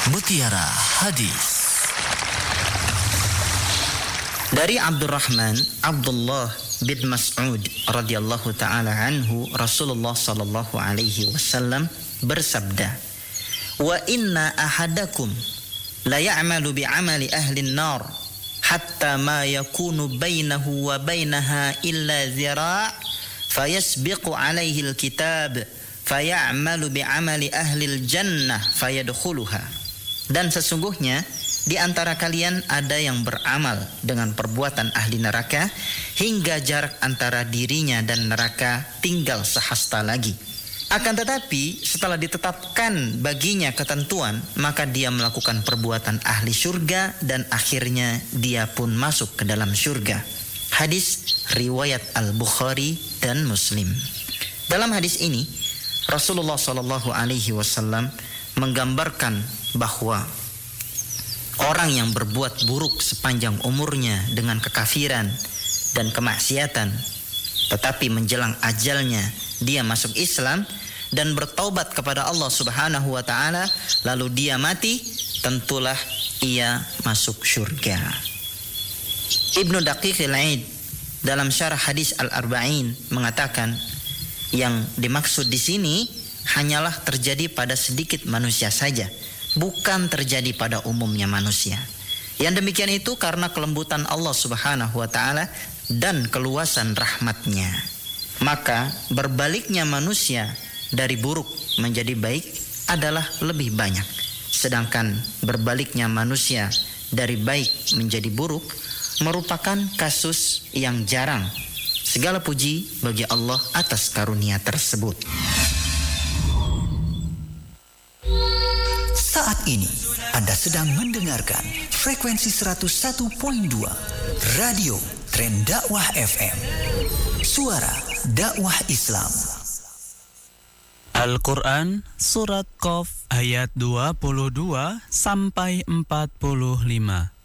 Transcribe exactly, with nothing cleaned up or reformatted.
Mutiara Hadis. Dari Abdurrahman Abdullah bin Mas'ud radhiyallahu taala anhu, Rasulullah sallallahu alaihi wasallam bersabda, "Wa inna ahadakum la ya'malu bi'amali ahli an-nar hatta ma yakunu bainahu wa bainaha illa zira' fayasbiqu alaihi al-kitab faya'malu bi'amali ahli al-jannah fayadkhuluha." Dan sesungguhnya di antara kalian ada yang beramal dengan perbuatan ahli neraka hingga jarak antara dirinya dan neraka tinggal sehasta lagi. Akan tetapi setelah ditetapkan baginya ketentuan, maka dia melakukan perbuatan ahli surga dan akhirnya dia pun masuk ke dalam surga. Hadis riwayat Al-Bukhari dan Muslim. Dalam hadis ini Rasulullah shallallahu alaihi wasallam menggambarkan bahwa orang yang berbuat buruk sepanjang umurnya dengan kekafiran dan kemaksiatan, tetapi menjelang ajalnya dia masuk Islam dan bertaubat kepada Allah Subhanahu wa taala, lalu dia mati, tentulah ia masuk surga. Ibnu Daqiq al-Aid dalam syarah hadis Al-Arba'in mengatakan, yang dimaksud di sini hanyalah terjadi pada sedikit manusia saja, bukan terjadi pada umumnya manusia. Yang demikian itu karena kelembutan Allah Subhanahu wa taala dan keluasan rahmatnya. Maka berbaliknya manusia dari buruk menjadi baik adalah lebih banyak. Sedangkan berbaliknya manusia dari baik menjadi buruk merupakan kasus yang jarang. Segala puji bagi Allah atas karunia tersebut. Saat ini Anda sedang mendengarkan frekuensi seratus satu koma dua Radio Tren Dakwah F M, suara dakwah Islam. Al-Quran Surat Qaf ayat dua puluh dua sampai empat puluh lima.